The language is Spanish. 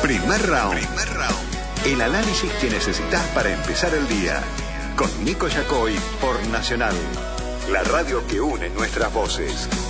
Primer round. El análisis que necesitas para empezar el día. Con Nico Yacoy por Nacional. La radio que une nuestras voces.